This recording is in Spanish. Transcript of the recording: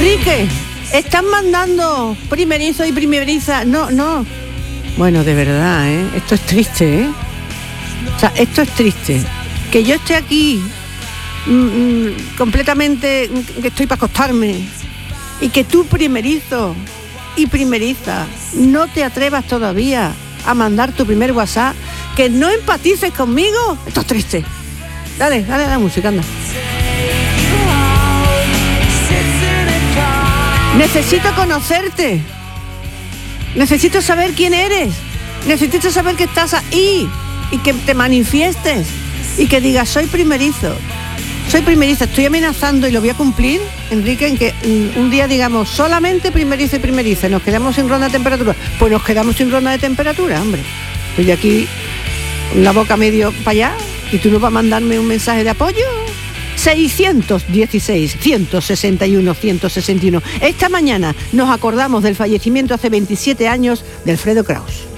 Enrique, están mandando primerizo y primeriza. No. Bueno, de verdad, esto es triste, O sea, esto es triste. Que yo esté aquí completamente, que estoy para acostarme, y que tú primerizo y primeriza no te atrevas todavía a mandar tu primer WhatsApp, que no empatices conmigo. Esto es triste. Dale la música, anda. Necesito conocerte. Necesito saber quién eres. Necesito saber que estás ahí y que te manifiestes y que digas, soy primerizo, estoy amenazando y lo voy a cumplir, Enrique, en que un día digamos solamente primerizo y primeriza, nos quedamos sin ronda de temperatura. Pues nos quedamos sin ronda de temperatura, hombre. Estoy aquí con la boca medio para allá y tú no vas a mandarme un mensaje de apoyo. 616-161-161. Esta mañana nos acordamos del fallecimiento hace 27 años de Alfredo Kraus.